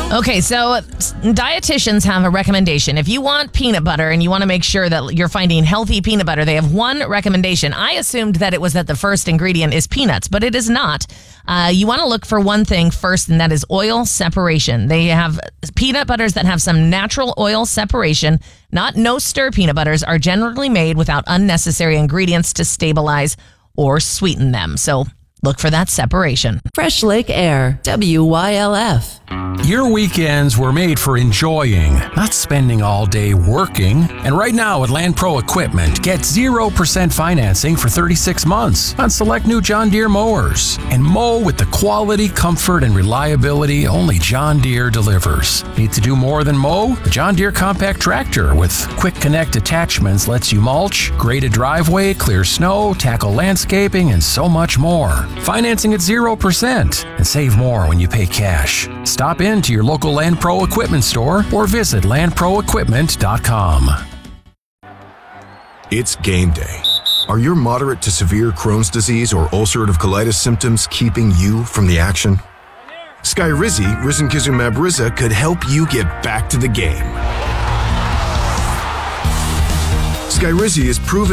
Okay, so dietitians have a recommendation. If you want peanut butter and you want to make sure that you're finding healthy peanut butter, they have one recommendation. I assumed that it was that the first ingredient is peanuts, but it is not. You want to look for one thing first, and that is oil separation. They have peanut butters that have some natural oil separation. Not no-stir peanut butters are generally made without unnecessary ingredients to stabilize or sweeten them. So look for that separation. Fresh Lake Air, WYLF. Your weekends were made for enjoying, not spending all day working. And right now at Land Pro Equipment, get 0% financing for 36 months on select new John Deere mowers. And mow with the quality, comfort, and reliability only John Deere delivers. Need to do more than mow? The John Deere Compact Tractor with Quick Connect attachments lets you mulch, grade a driveway, clear snow, tackle landscaping, and so much more. Financing at 0% and save more when you pay cash. Stop in to your local Land Pro Equipment store or visit landproequipment.com. It's game day. Are your moderate to severe Crohn's disease or ulcerative colitis symptoms keeping you from the action? Skyrizi, risankizumab Riza, could help you get back to the game. Skyrizi is proven